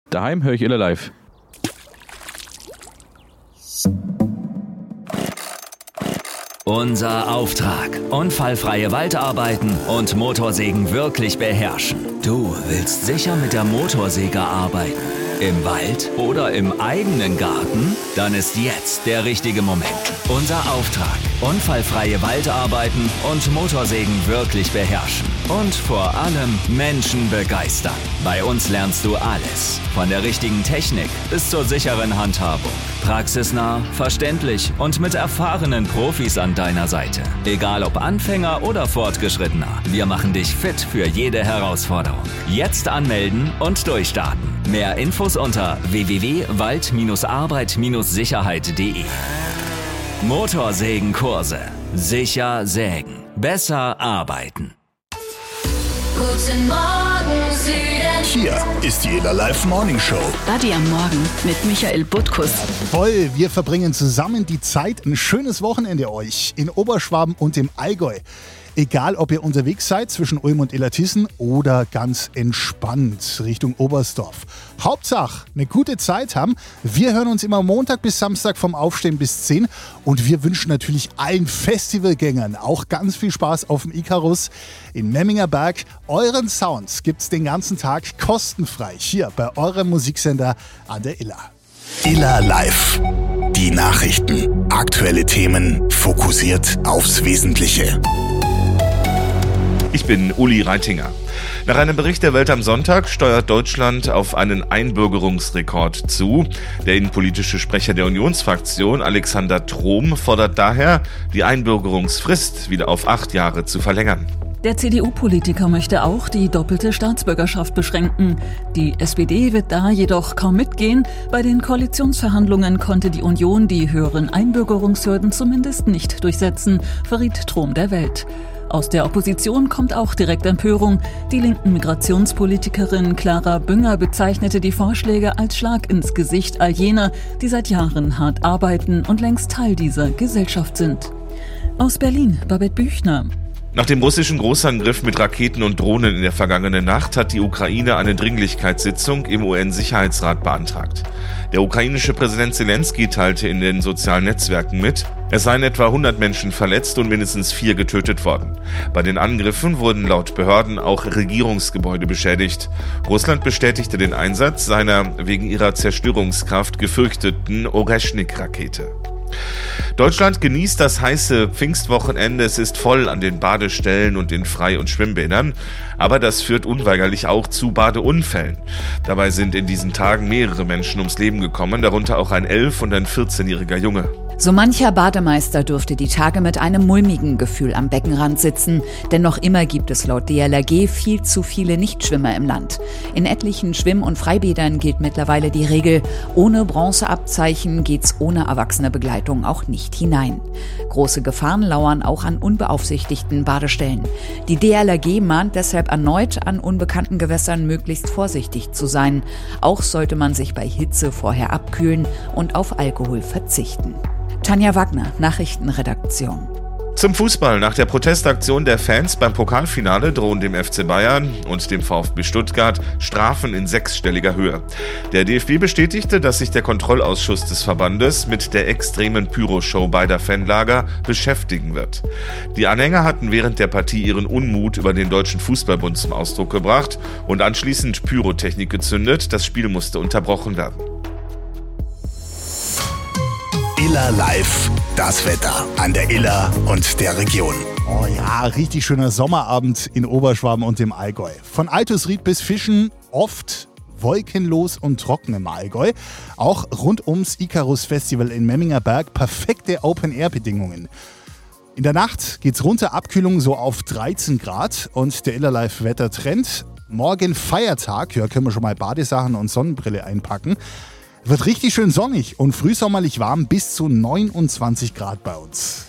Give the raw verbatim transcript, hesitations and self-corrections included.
Daheim höre ich Iller live. Unser Auftrag: unfallfreie Waldarbeiten und Motorsägen wirklich beherrschen. Du willst sicher mit der Motorsäge arbeiten? Im Wald oder im eigenen Garten? Dann ist jetzt der richtige Moment. Unser Auftrag: unfallfreie Waldarbeiten und Motorsägen wirklich beherrschen. Und vor allem Menschen begeistern. Bei uns lernst du alles. Von der richtigen Technik bis zur sicheren Handhabung. Praxisnah, verständlich und mit erfahrenen Profis an deiner Seite. Egal ob Anfänger oder Fortgeschrittener, wir machen dich fit für jede Herausforderung. Jetzt anmelden und durchstarten. Mehr Infos unter w w w punkt wald arbeit sicherheit punkt d e. Motorsägenkurse. Sicher sägen. Besser arbeiten. Guten Morgen, Süden. Hier ist die Iller Live Morning Show. Buddy am Morgen mit Michael Butkus. Voll, wir verbringen zusammen die Zeit. Ein schönes Wochenende euch in Oberschwaben und im Allgäu. Egal, ob ihr unterwegs seid zwischen Ulm und Illertissen oder ganz entspannt Richtung Oberstdorf. Hauptsache, eine gute Zeit haben. Wir hören uns immer Montag bis Samstag vom Aufstehen bis zehn. Und wir wünschen natürlich allen Festivalgängern auch ganz viel Spaß auf dem Ikarus in Memminger Berg. Euren Sounds gibt's den ganzen Tag kostenfrei hier bei eurem Musiksender an der Iller. Iller Live. Die Nachrichten. Aktuelle Themen fokussiert aufs Wesentliche. Ich bin Uli Reitinger. Nach einem Bericht der Welt am Sonntag steuert Deutschland auf einen Einbürgerungsrekord zu. Der innenpolitische Sprecher der Unionsfraktion, Alexander Trom, fordert daher, die Einbürgerungsfrist wieder auf acht Jahre zu verlängern. Der C D U-Politiker möchte auch die doppelte Staatsbürgerschaft beschränken. Die S P D wird da jedoch kaum mitgehen. Bei den Koalitionsverhandlungen konnte die Union die höheren Einbürgerungshürden zumindest nicht durchsetzen, verriet Trom der Welt. Aus der Opposition kommt auch direkt Empörung. Die linken Migrationspolitikerin Clara Bünger bezeichnete die Vorschläge als Schlag ins Gesicht all jener, die seit Jahren hart arbeiten und längst Teil dieser Gesellschaft sind. Aus Berlin, Babette Büchner. Nach dem russischen Großangriff mit Raketen und Drohnen in der vergangenen Nacht hat die Ukraine eine Dringlichkeitssitzung im U N-Sicherheitsrat beantragt. Der ukrainische Präsident Zelensky teilte in den sozialen Netzwerken mit, es seien etwa hundert Menschen verletzt und mindestens vier getötet worden. Bei den Angriffen wurden laut Behörden auch Regierungsgebäude beschädigt. Russland bestätigte den Einsatz seiner wegen ihrer Zerstörungskraft gefürchteten Oreschnik-Rakete. Deutschland genießt das heiße Pfingstwochenende. Es ist voll an den Badestellen und den Frei- und Schwimmbädern. Aber das führt unweigerlich auch zu Badeunfällen. Dabei sind in diesen Tagen mehrere Menschen ums Leben gekommen, darunter auch ein elf- und ein vierzehnjähriger Junge. So mancher Bademeister dürfte die Tage mit einem mulmigen Gefühl am Beckenrand sitzen, denn noch immer gibt es laut D L R G viel zu viele Nichtschwimmer im Land. In etlichen Schwimm- und Freibädern gilt mittlerweile die Regel, ohne Bronzeabzeichen geht's ohne erwachsene Begleitung auch nicht hinein. Große Gefahren lauern auch an unbeaufsichtigten Badestellen. Die D L R G mahnt deshalb erneut, an unbekannten Gewässern möglichst vorsichtig zu sein. Auch sollte man sich bei Hitze vorher abkühlen und auf Alkohol verzichten. Tanja Wagner, Nachrichtenredaktion. Zum Fußball. Nach der Protestaktion der Fans beim Pokalfinale drohen dem F C Bayern und dem VfB Stuttgart Strafen in sechsstelliger Höhe. Der D F B bestätigte, dass sich der Kontrollausschuss des Verbandes mit der extremen Pyroshow beider Fanlager beschäftigen wird. Die Anhänger hatten während der Partie ihren Unmut über den Deutschen Fußballbund zum Ausdruck gebracht und anschließend Pyrotechnik gezündet. Das Spiel musste unterbrochen werden. Iller Live, das Wetter an der Iller und der Region. Oh ja, richtig schöner Sommerabend in Oberschwaben und im Allgäu. Von Altusried bis Fischen oft wolkenlos und trocken im Allgäu. Auch rund ums Ikarus Festival in Memminger Berg perfekte Open-Air-Bedingungen. In der Nacht geht's runter, Abkühlung so auf dreizehn Grad und der Iller Live Wettertrend. Morgen Feiertag, ja, können wir schon mal Badesachen und Sonnenbrille einpacken. Wird richtig schön sonnig und frühsommerlich warm bis zu neunundzwanzig Grad bei uns.